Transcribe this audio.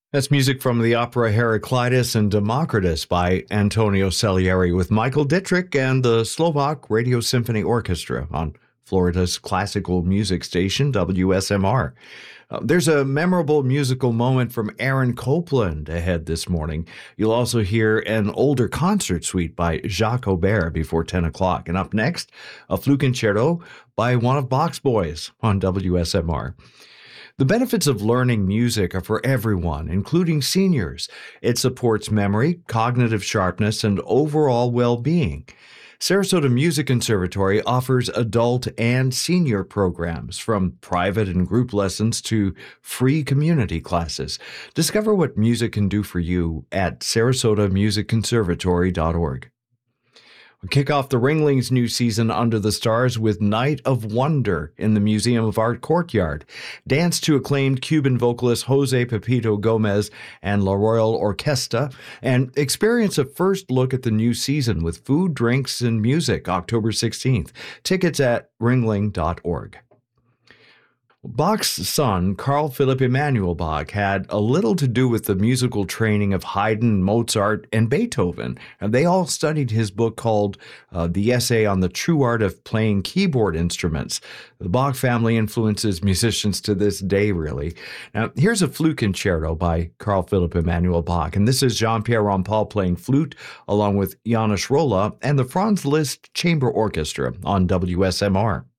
That's music from the opera Heraclitus and Democritus by Antonio Salieri with Michael Dittrich and the Slovak Radio Symphony Orchestra on Florida's classical music station, WSMR. There's a memorable musical moment from Aaron Copland ahead this morning. You'll also hear an older concert suite by Jacques Aubert before 10 o'clock. And up next, a flute concerto by one of Bach's boys on WSMR. The benefits of learning music are for everyone, including seniors. It supports memory, cognitive sharpness, and overall well-being. Sarasota Music Conservatory offers adult and senior programs, from private and group lessons to free community classes. Discover what music can do for you at sarasotamusicconservatory.org. We'll kick off the Ringlings' new season under the stars with Night of Wonder in the Museum of Art courtyard. Dance to acclaimed Cuban vocalist Jose Pepito Gomez and La Royal Orquesta, and experience a first look at the new season with food, drinks, and music October 16th. Tickets at ringling.org. Bach's son, Carl Philipp Emanuel Bach, had a little to do with the musical training of Haydn, Mozart, and Beethoven. And they all studied his book called The Essay on the True Art of Playing Keyboard Instruments. The Bach family influences musicians to this day, really. Now, here's a flute concerto by Carl Philipp Emanuel Bach. And this is Jean-Pierre Rampal playing flute, along with Janos Rolla and the Franz Liszt Chamber Orchestra on WSMR.